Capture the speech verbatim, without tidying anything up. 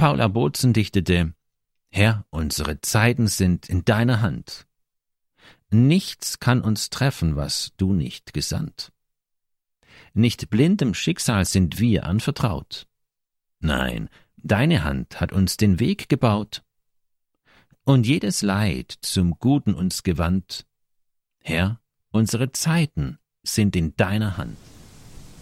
Paula Bozen dichtete: Herr, unsere Zeiten sind in deiner Hand. Nichts kann uns treffen, was du nicht gesandt. Nicht blindem Schicksal sind wir anvertraut. Nein, deine Hand hat uns den Weg gebaut und jedes Leid zum Guten uns gewandt. Herr, unsere Zeiten sind in deiner Hand.